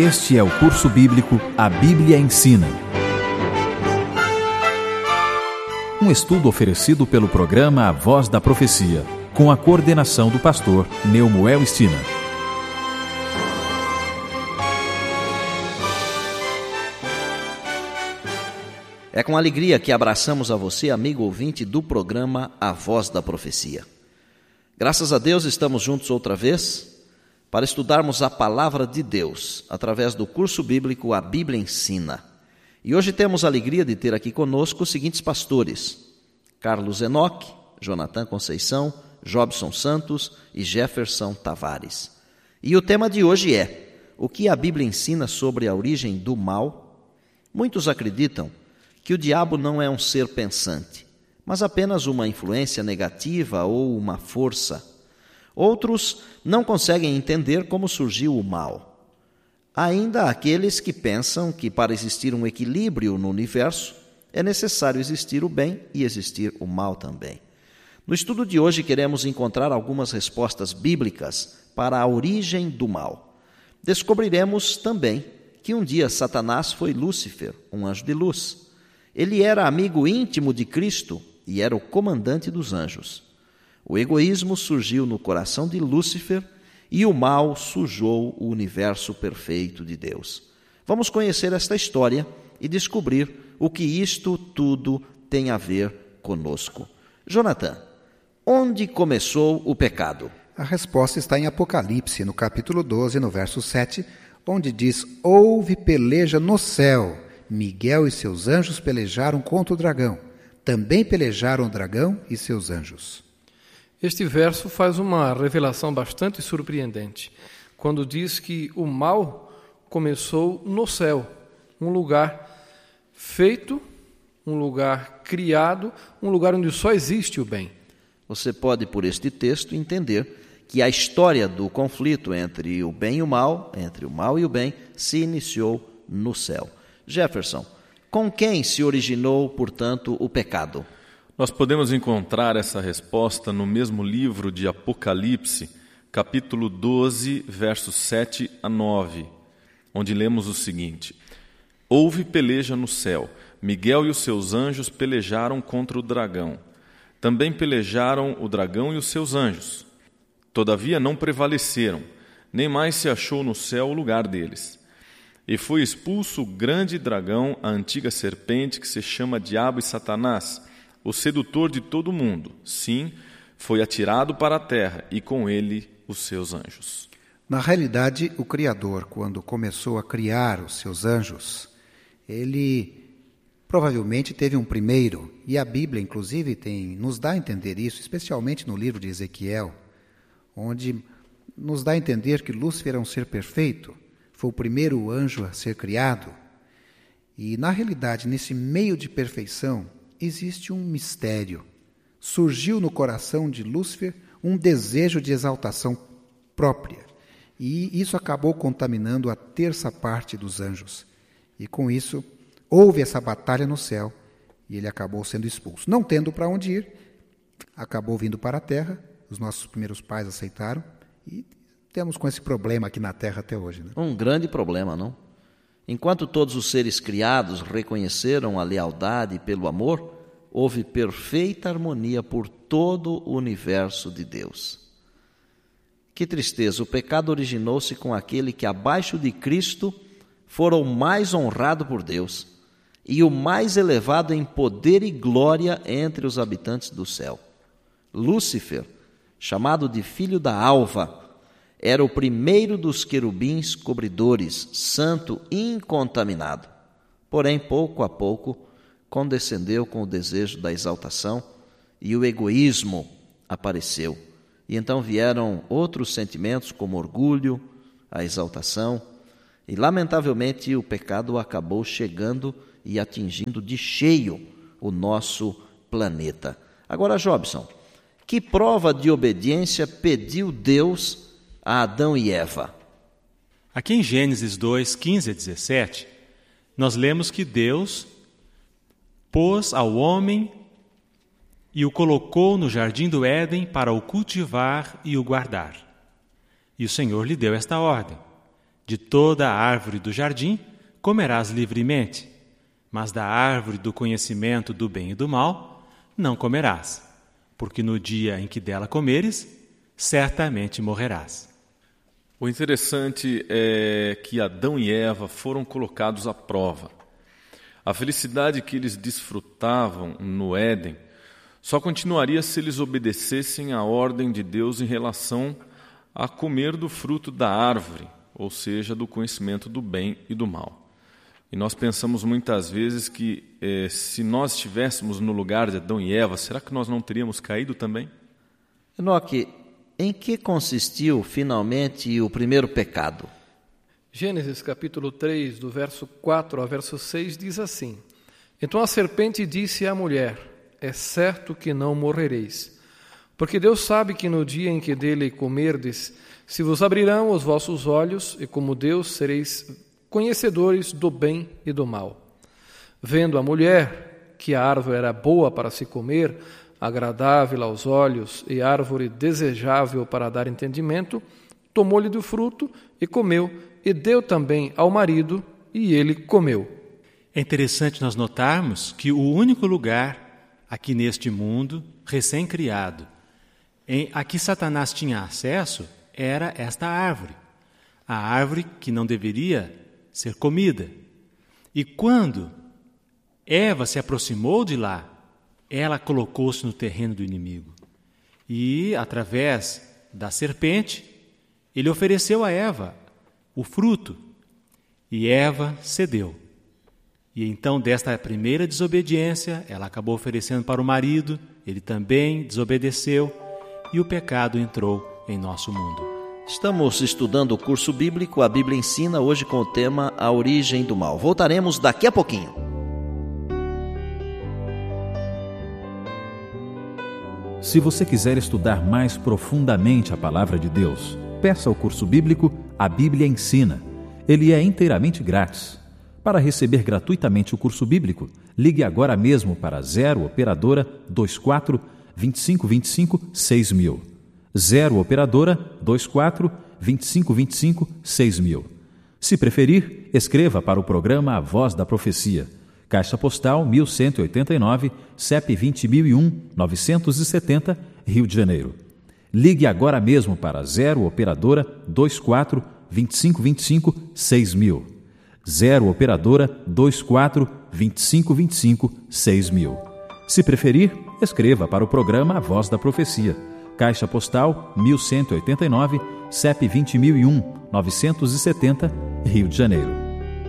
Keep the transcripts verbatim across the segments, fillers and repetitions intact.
Este é o curso bíblico A Bíblia Ensina. Um estudo oferecido pelo programa A Voz da Profecia, com a coordenação do pastor Neumoel Stina. É com alegria que abraçamos a você, amigo ouvinte do programa A Voz da Profecia. Graças a Deus estamos juntos outra vez para estudarmos a Palavra de Deus através do curso bíblico A Bíblia Ensina. E hoje temos a alegria de ter aqui conosco os seguintes pastores: Carlos Enoque, Jonathan Conceição, Jobson Santos e Jefferson Tavares. E o tema de hoje é: o que a Bíblia ensina sobre a origem do mal? Muitos acreditam que o diabo não é um ser pensante, mas apenas uma influência negativa ou uma força. Outros não conseguem entender como surgiu o mal. Há ainda aqueles que pensam que para existir um equilíbrio no universo é necessário existir o bem e existir o mal também. No estudo de hoje queremos encontrar algumas respostas bíblicas para a origem do mal. Descobriremos também que um dia Satanás foi Lúcifer, um anjo de luz. Ele era amigo íntimo de Cristo e era o comandante dos anjos. O egoísmo surgiu no coração de Lúcifer e o mal sujou o universo perfeito de Deus. Vamos conhecer esta história e descobrir o que isto tudo tem a ver conosco. Jonathan, onde começou o pecado? A resposta está em Apocalipse, no capítulo doze, no verso sete, onde diz: houve peleja no céu. Miguel e seus anjos pelejaram contra o dragão. Também pelejaram o dragão e seus anjos. Este verso faz uma revelação bastante surpreendente, quando diz que o mal começou no céu, um lugar feito, um lugar criado, um lugar onde só existe o bem. Você pode, por este texto, entender que a história do conflito entre o bem e o mal, entre o mal e o bem, se iniciou no céu. Jefferson, com quem se originou, portanto, o pecado? Nós podemos encontrar essa resposta no mesmo livro de Apocalipse, capítulo doze, versos sete a nove, onde lemos o seguinte: houve peleja no céu, Miguel e os seus anjos pelejaram contra o dragão. Também pelejaram o dragão e os seus anjos. Todavia não prevaleceram, nem mais se achou no céu o lugar deles. E foi expulso o grande dragão, a antiga serpente, que se chama Diabo e Satanás, o sedutor de todo o mundo. Sim, foi atirado para a terra, e com ele os seus anjos. Na realidade, o Criador, quando começou a criar os seus anjos, ele provavelmente teve um primeiro, e a Bíblia, inclusive, tem, nos dá a entender isso, especialmente no livro de Ezequiel, onde nos dá a entender que Lúcifer é um ser perfeito, foi o primeiro anjo a ser criado. E, na realidade, nesse meio de perfeição, existe um mistério. Surgiu no coração de Lúcifer um desejo de exaltação própria. E isso acabou contaminando a terça parte dos anjos. E, com isso, houve essa batalha no céu e ele acabou sendo expulso. Não tendo para onde ir, acabou vindo para a terra. Os nossos primeiros pais aceitaram e temos com esse problema aqui na terra até hoje, né? Um grande problema, não? Enquanto todos os seres criados reconheceram a lealdade pelo amor, houve perfeita harmonia por todo o universo de Deus. Que tristeza, o pecado originou-se com aquele que abaixo de Cristo fora o mais honrado por Deus e o mais elevado em poder e glória entre os habitantes do céu. Lúcifer, chamado de filho da alva, era o primeiro dos querubins cobridores, santo e incontaminado. Porém, pouco a pouco, condescendeu com o desejo da exaltação e o egoísmo apareceu. E então vieram outros sentimentos como orgulho, a exaltação, e lamentavelmente o pecado acabou chegando e atingindo de cheio o nosso planeta. Agora, Jobson, que prova de obediência pediu Deus a Adão e Eva? Aqui em Gênesis dois, quinze a dezessete, nós lemos que Deus pôs ao homem e o colocou no jardim do Éden para o cultivar e o guardar. E o Senhor lhe deu esta ordem: De toda a árvore do jardim comerás livremente, mas da árvore do conhecimento do bem e do mal não comerás, porque no dia em que dela comeres, certamente morrerás. O interessante é que Adão e Eva foram colocados à prova. A felicidade que eles desfrutavam no Éden só continuaria se eles obedecessem à ordem de Deus em relação a comer do fruto da árvore, ou seja, do conhecimento do bem e do mal. E nós pensamos muitas vezes que eh, se nós estivéssemos no lugar de Adão e Eva, será que nós não teríamos caído também? Enoque, em que consistiu finalmente o primeiro pecado? Gênesis capítulo três, do verso quatro ao verso seis, diz assim: Então a serpente disse à mulher: É certo que não morrereis, porque Deus sabe que no dia em que dele comerdes, se vos abrirão os vossos olhos, e como Deus sereis conhecedores do bem e do mal. Vendo a mulher que a árvore era boa para se comer, agradável aos olhos e árvore desejável para dar entendimento, tomou-lhe do fruto e comeu, e deu também ao marido, e ele comeu. É interessante nós notarmos que o único lugar aqui neste mundo, recém-criado, em a que Satanás tinha acesso, era esta árvore, a árvore que não deveria ser comida. E quando Eva se aproximou de lá, ela colocou-se no terreno do inimigo. E, através da serpente, ele ofereceu a Eva o fruto. E Eva cedeu. E então, desta primeira desobediência, ela acabou oferecendo para o marido, ele também desobedeceu, e o pecado entrou em nosso mundo. Estamos estudando o curso bíblico A Bíblia Ensina, hoje com o tema A Origem do Mal. Voltaremos daqui a pouquinho. Se você quiser estudar mais profundamente a Palavra de Deus, peça o curso bíblico A Bíblia Ensina. Ele é inteiramente grátis. Para receber gratuitamente o curso bíblico, ligue agora mesmo para zero operadora vinte e quatro, vinte e cinco, vinte e cinco, seis mil. zero operadora vinte e quatro, vinte e cinco, vinte e cinco, seis mil. Se preferir, escreva para o programa A Voz da Profecia. Caixa Postal mil cento e oitenta e nove, C E P vinte mil e um, novecentos e setenta, Rio de Janeiro. Ligue agora mesmo para zero operadora vinte e quatro, vinte e cinco, vinte e cinco, seis mil. zero operadora vinte e quatro, vinte e cinco, vinte e cinco, seis mil. Se preferir, escreva para o programa A Voz da Profecia. Caixa Postal mil cento e oitenta e nove, C E P vinte mil e um, novecentos e setenta, Rio de Janeiro.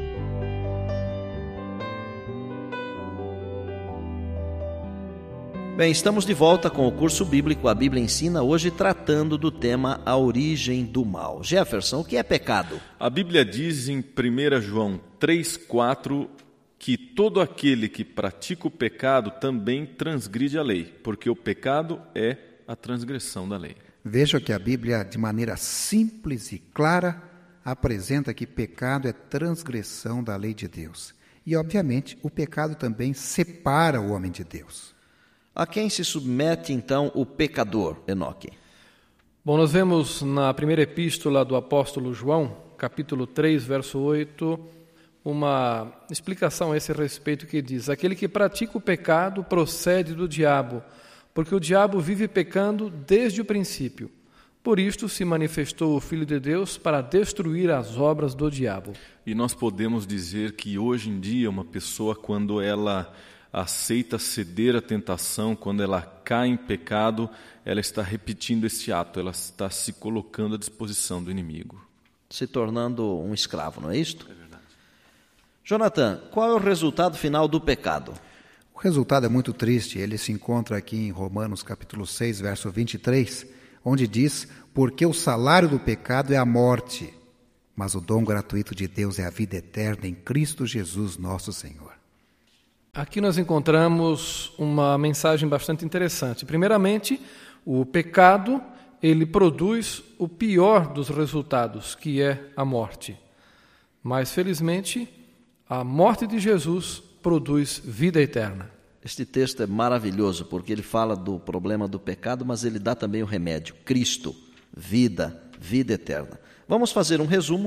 Bem, estamos de volta com o curso bíblico A Bíblia Ensina, hoje tratando do tema A Origem do Mal. Jefferson, o que é pecado? A Bíblia diz em primeira João três, quatro que todo aquele que pratica o pecado também transgride a lei, porque o pecado é a transgressão da lei. Veja que a Bíblia, de maneira simples e clara, apresenta que pecado é transgressão da lei de Deus. E, obviamente, o pecado também separa o homem de Deus. A quem se submete, então, o pecador, Enoque? Bom, nós vemos na primeira epístola do apóstolo João, capítulo três, verso oito, uma explicação a esse respeito que diz: aquele que pratica o pecado procede do diabo, porque o diabo vive pecando desde o princípio. Por isto se manifestou o Filho de Deus para destruir as obras do diabo. E nós podemos dizer que hoje em dia uma pessoa, quando ela aceita ceder à tentação, quando ela cai em pecado, ela está repetindo este ato, ela está se colocando à disposição do inimigo. Se tornando um escravo, não é isto? É verdade. Jonathan, qual é o resultado final do pecado? O resultado é muito triste, ele se encontra aqui em Romanos capítulo seis, verso vinte e três, onde diz: porque o salário do pecado é a morte, mas o dom gratuito de Deus é a vida eterna em Cristo Jesus nosso Senhor. Aqui nós encontramos uma mensagem bastante interessante. Primeiramente, o pecado, ele produz o pior dos resultados, que é a morte. Mas, felizmente, a morte de Jesus produz vida eterna. Este texto é maravilhoso, porque ele fala do problema do pecado, mas ele dá também o remédio: Cristo, vida, vida eterna. Vamos fazer um resumo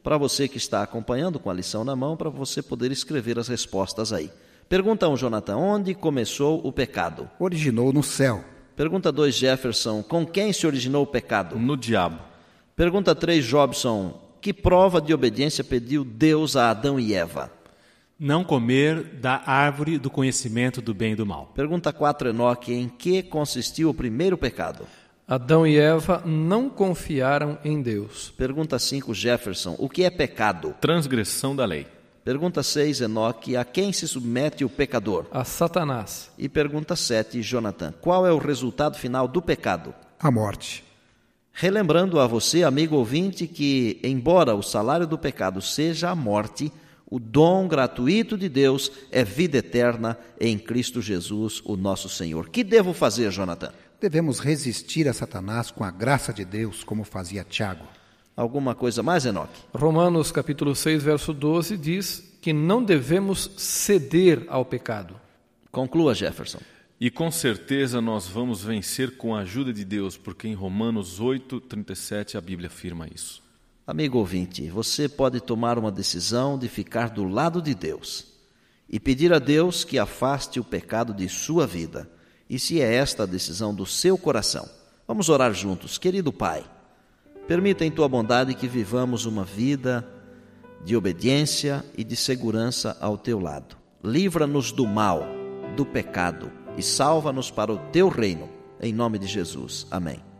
para você que está acompanhando com a lição na mão, para você poder escrever as respostas aí. Pergunta um, Jonathan, onde começou o pecado? Originou no céu. Pergunta dois, Jefferson, com quem se originou o pecado? No diabo. Pergunta três, Jobson, que prova de obediência pediu Deus a Adão e Eva? Não comer da árvore do conhecimento do bem e do mal. Pergunta quatro, Enoque, em que consistiu o primeiro pecado? Adão e Eva não confiaram em Deus. Pergunta cinco, Jefferson, o que é pecado? Transgressão da lei. Pergunta seis, Enoque, a quem se submete o pecador? A Satanás. E pergunta sete, Jonathan, qual é o resultado final do pecado? A morte. Relembrando a você, amigo ouvinte, que embora o salário do pecado seja a morte, o dom gratuito de Deus é vida eterna em Cristo Jesus, o nosso Senhor. Que devo fazer, Jonathan? Devemos resistir a Satanás com a graça de Deus, como fazia Tiago. Alguma coisa mais, Enoque? Romanos capítulo seis, verso doze diz que não devemos ceder ao pecado. Conclua, Jefferson. E com certeza nós vamos vencer com a ajuda de Deus, porque em Romanos oito, trinta e sete a Bíblia afirma isso. Amigo ouvinte, você pode tomar uma decisão de ficar do lado de Deus e pedir a Deus que afaste o pecado de sua vida. E se é esta a decisão do seu coração, vamos orar juntos. Querido Pai, permita em Tua bondade que vivamos uma vida de obediência e de segurança ao Teu lado. Livra-nos do mal, do pecado e salva-nos para o Teu reino. Em nome de Jesus. Amém.